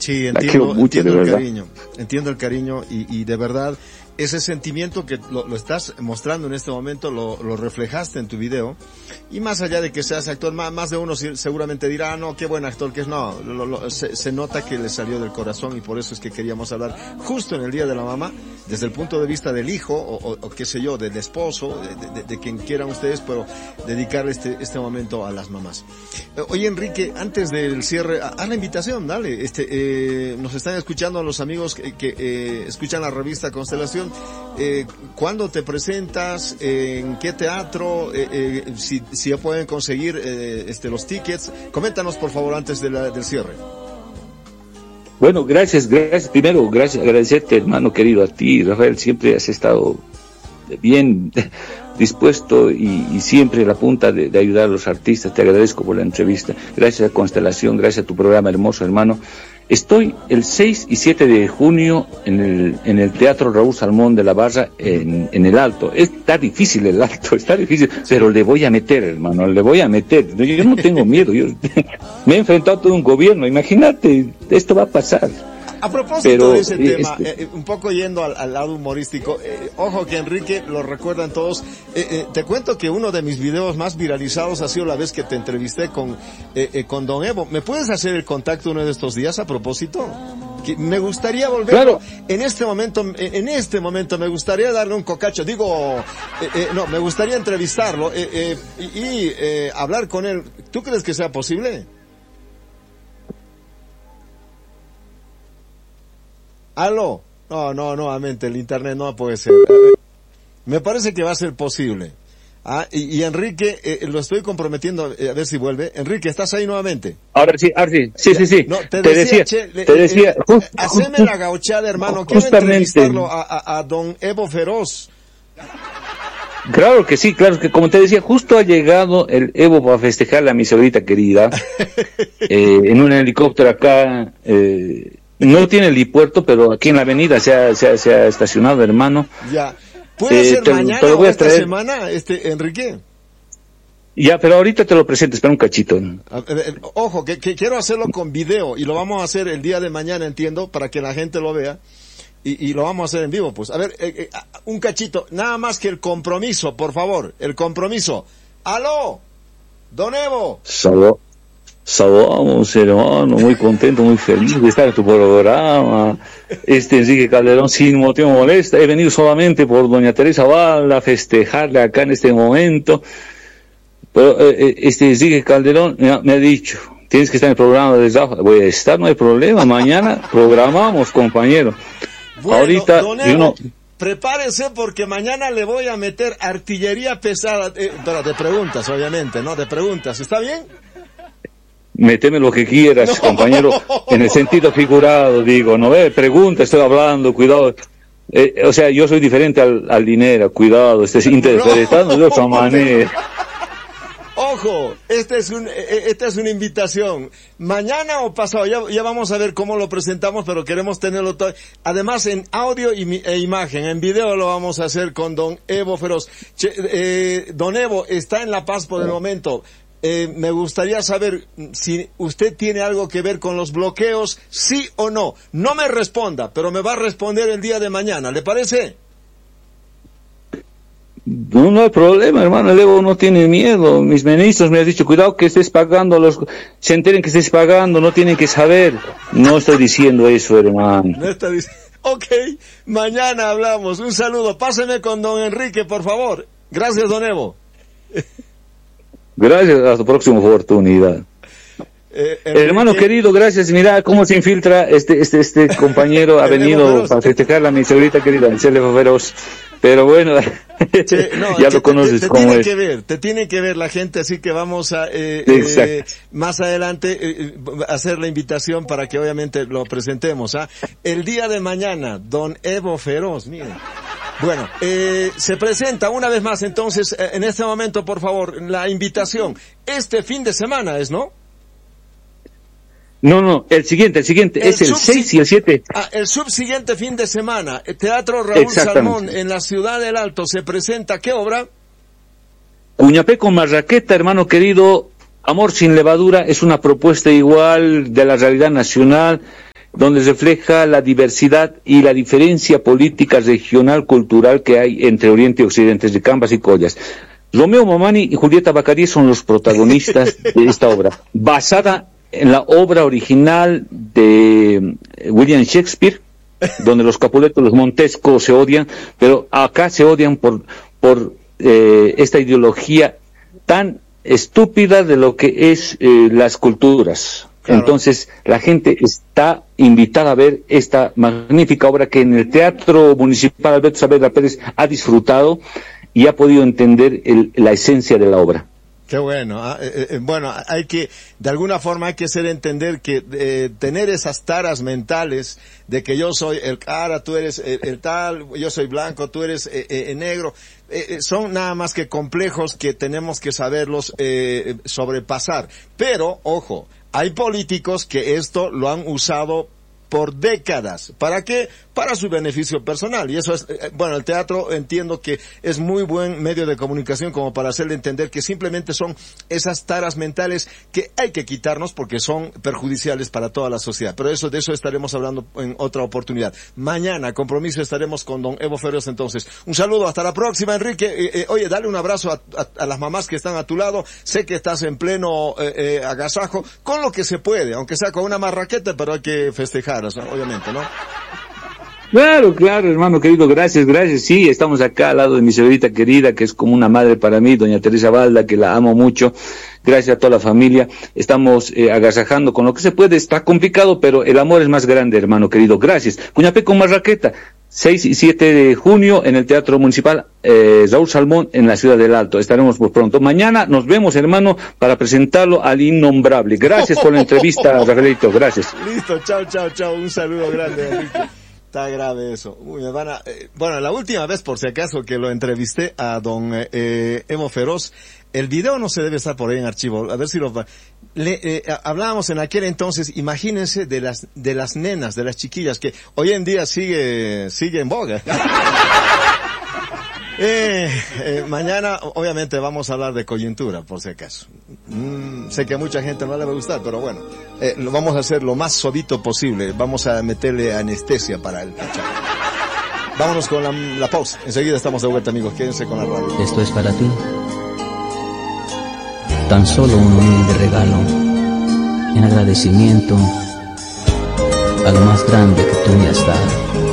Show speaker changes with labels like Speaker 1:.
Speaker 1: Sí,
Speaker 2: La quiero mucho,
Speaker 1: entiendo
Speaker 2: de
Speaker 1: el
Speaker 2: verdad.
Speaker 1: cariño, entiendo el cariño y de verdad ese sentimiento que lo estás mostrando en este momento lo reflejaste en tu video y más allá de que seas actor, más de uno seguramente dirá, ah, no, qué buen actor que es, no, se nota que le salió del corazón y por eso es que queríamos hablar justo en el Día de la Mamá, desde el punto de vista del hijo o qué sé yo, del esposo, de quien quieran ustedes, pero dedicarle este momento a las mamás. Oye Enrique, antes del cierre, haz la invitación, dale, nos están escuchando los amigos que escuchan la revista Constelación. ¿Cuándo te presentas? ¿En qué teatro? Si ya pueden conseguir los tickets. Coméntanos por favor antes del cierre.
Speaker 2: Bueno, gracias. Primero, agradecerte, hermano querido, a ti, Rafael, siempre has estado bien dispuesto y siempre a la punta de ayudar a los artistas. Te agradezco por la entrevista. Gracias a Constelación, gracias a tu programa hermoso, hermano. Estoy el 6 y 7 de junio en el Teatro Raúl Salmón de la Barra en el Alto. Está difícil el Alto, está difícil, pero le voy a meter, hermano, le voy a meter. Yo no tengo miedo, yo me he enfrentado a todo un gobierno, imagínate, esto va a pasar.
Speaker 1: A propósito de ese tema, un poco yendo al lado humorístico, ojo que Enrique lo recuerdan todos, te cuento que uno de mis videos más viralizados ha sido la vez que te entrevisté con Don Evo. ¿Me puedes hacer el contacto uno de estos días a propósito? Que me gustaría volver, claro. En este momento me gustaría darle un cocacho, no, me gustaría entrevistarlo y hablar con él. ¿Tú crees que sea posible? ¿Aló? No, nuevamente el internet no puede ser. Me parece que va a ser posible. Y Enrique, lo estoy comprometiendo, a ver si vuelve. Enrique, ¿estás ahí nuevamente?
Speaker 2: Ahora sí. Sí.
Speaker 1: No, te decía, haceme la gauchada, hermano. Quiero entrevistarlo a don Evo Feroz.
Speaker 2: Claro que sí, claro que como te decía, justo ha llegado el Evo para festejarle a mi sobrita querida, en un helicóptero acá, no tiene helipuerto, pero aquí en la avenida se ha estacionado, hermano.
Speaker 1: Ya. ¿Puede ser mañana o esta semana, Enrique?
Speaker 2: Ya, pero ahorita te lo presento, espera un cachito.
Speaker 1: Ojo, que quiero hacerlo con video, y lo vamos a hacer el día de mañana, entiendo, para que la gente lo vea, y lo vamos a hacer en vivo, pues. A ver, un cachito, nada más que el compromiso, por favor, el compromiso. ¡Aló! ¡Don Evo!
Speaker 2: Saludamos, hermano, muy contento, muy feliz de estar en tu programa. Enrique Calderón, sin motivo molesta, he venido solamente por doña Teresa Val a festejarle acá en este momento. Pero Enrique Calderón me ha dicho, tienes que estar en el programa de Rafa. Voy a estar, no hay problema, mañana programamos, compañero.
Speaker 1: Bueno,
Speaker 2: ahorita,
Speaker 1: don Evo, prepárese porque mañana le voy a meter artillería pesada, pero de preguntas, obviamente, ¿no? De preguntas, ¿está bien?
Speaker 2: Méteme lo que quieras, compañero, en el sentido figurado, digo, no ve, pregunta, estoy hablando, cuidado. O sea, yo soy diferente al dinero, cuidado, interpretando de otra manera.
Speaker 1: Ojo, esta es una invitación. Mañana o pasado, ya vamos a ver cómo lo presentamos, pero queremos tenerlo todo. Además, en audio e imagen, en video lo vamos a hacer con don Evo Feroz. Don Evo está en La Paz por el momento. Me gustaría saber si usted tiene algo que ver con los bloqueos, sí o no. No me responda, pero me va a responder el día de mañana, ¿le parece?
Speaker 2: No hay problema, hermano, el Evo no tiene miedo. Mis ministros me han dicho, cuidado que estés pagando, se enteren que estés pagando, no tienen que saber. No estoy diciendo eso, hermano.
Speaker 1: No está diciendo. Ok, mañana hablamos. Un saludo, páseme con don Enrique, por favor. Gracias, don Evo.
Speaker 2: Gracias, hasta la próxima oportunidad. Hermano querido, gracias. Mira cómo se infiltra este compañero, ha venido para festejar a mi sobrita querida, el Feroz. Pero bueno, ya lo conoces cómo es.
Speaker 1: Te tiene que ver la gente, así que vamos a más adelante hacer la invitación para que obviamente lo presentemos. El día de mañana, don Evo Feroz, miren. Bueno, se presenta una vez más entonces, en este momento, por favor, la invitación. Este fin de semana es, ¿no?
Speaker 2: No, el siguiente, es el 6 y el 7.
Speaker 1: El subsiguiente fin de semana, Teatro Raúl Salmón, en la Ciudad del Alto, se presenta, ¿qué obra?
Speaker 2: Cuñapé con Marraqueta, hermano querido, Amor sin levadura, es una propuesta igual de la realidad nacional, donde refleja la diversidad y la diferencia política, regional, cultural que hay entre Oriente y Occidente, de Cambas y Collas. Romeo Mamani y Julieta Baccarí son los protagonistas de esta obra, basada en la obra original de William Shakespeare, donde los Capuletos, los Montesco se odian, pero acá se odian por esta ideología tan estúpida de lo que es las culturas. Claro. Entonces, la gente está invitada a ver esta magnífica obra que en el Teatro Municipal Alberto Saavedra Pérez ha disfrutado y ha podido entender la esencia de la obra.
Speaker 1: Qué bueno. Bueno, hay que, de alguna forma hay que hacer entender que tener esas taras mentales de que yo soy el cara, tú eres el tal, yo soy blanco, tú eres negro, son nada más que complejos que tenemos que saberlos sobrepasar. Pero, ojo, hay políticos que esto lo han usado por décadas. ¿Para qué? Para su beneficio personal. Y eso es, bueno, el teatro entiendo que es muy buen medio de comunicación como para hacerle entender que simplemente son esas taras mentales que hay que quitarnos porque son perjudiciales para toda la sociedad. Pero de eso estaremos hablando en otra oportunidad. Mañana, compromiso, estaremos con don Evo Feroz entonces. Un saludo, hasta la próxima, Enrique. Oye, dale un abrazo a las mamás que están a tu lado. Sé que estás en pleno agasajo, con lo que se puede, aunque sea con una marraqueta, pero hay que festejar, obviamente, ¿no?
Speaker 2: Claro, hermano querido, gracias, sí, estamos acá al lado de mi señorita querida, que es como una madre para mí, doña Teresa Balda, que la amo mucho, gracias a toda la familia, estamos agasajando con lo que se puede, está complicado, pero el amor es más grande, hermano querido, gracias. Cuñapé con Marraqueta, 6 y 7 de junio en el Teatro Municipal Raúl Salmón en la Ciudad del Alto, estaremos por pronto. Mañana nos vemos, hermano, para presentarlo al innombrable. Gracias por la entrevista, Rafaelito, gracias.
Speaker 1: Listo, chao, un saludo grande, Enrique. Está grave eso. Uy, bueno, la última vez, por si acaso, que lo entrevisté a don Evo Feroz, el video no se debe estar por ahí en archivo. A ver si hablábamos en aquel entonces, imagínense de las nenas, de las chiquillas, que hoy en día sigue en boga. Mañana, obviamente, vamos a hablar de coyuntura, por si acaso. Sé que a mucha gente no le va a gustar, pero bueno, lo vamos a hacer lo más suavito posible. Vamos a meterle anestesia para el cachorro. Vámonos con la pausa. Enseguida estamos de vuelta, amigos. Quédense con la radio.
Speaker 3: Esto es para ti. Tan solo un humilde regalo en agradecimiento a lo más grande que tú me has dado.